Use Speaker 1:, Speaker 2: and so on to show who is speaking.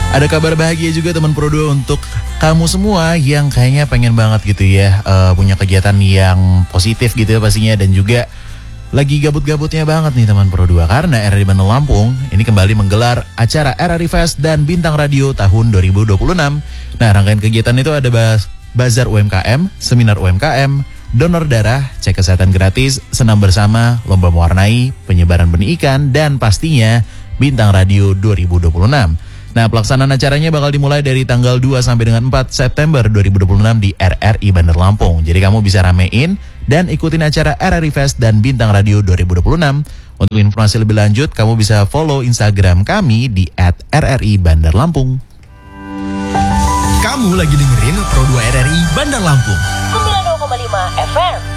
Speaker 1: Ada kabar bahagia juga teman Pro 2 untuk kamu semua yang kayaknya pengen banget gitu ya punya kegiatan yang positif gitu ya pastinya. Dan juga lagi gabut-gabutnya banget nih teman Pro 2 karena RRI Bandar Lampung ini kembali menggelar acara RRI Fest dan Bintang Radio tahun 2026. Nah, rangkaian kegiatan itu ada bazar UMKM, seminar UMKM, donor darah, cek kesehatan gratis, senam bersama, lomba mewarnai, penyebaran benih ikan, dan pastinya Bintang Radio 2026. Nah, pelaksanaan acaranya bakal dimulai dari tanggal 2 sampai dengan 4 September 2026 di RRI Bandar Lampung. Jadi kamu bisa ramein dan ikutin acara RRI Fest dan Bintang Radio 2026. Untuk informasi lebih lanjut, kamu bisa follow Instagram kami di @RRI Bandar Lampung.
Speaker 2: Kamu lagi dengerin Pro 2 RRI Bandar Lampung
Speaker 3: 92,5 FM.